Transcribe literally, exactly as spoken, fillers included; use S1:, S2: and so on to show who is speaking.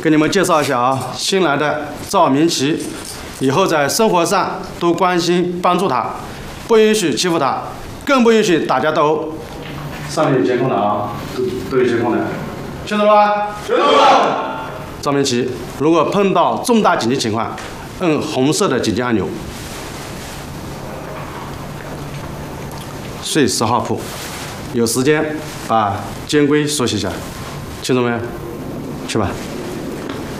S1: 给你们介绍一下啊，新来的赵明奇，以后在生活上多关心帮助他，不允许欺负他，更不允许打架斗殴。上面有监控的啊，都都有监控的，清楚了吗？清楚了。赵明奇，如果碰到重大紧急情况，摁红色的紧急按钮。睡十号铺，有时间把监规熟悉一下，清楚没有？去吧。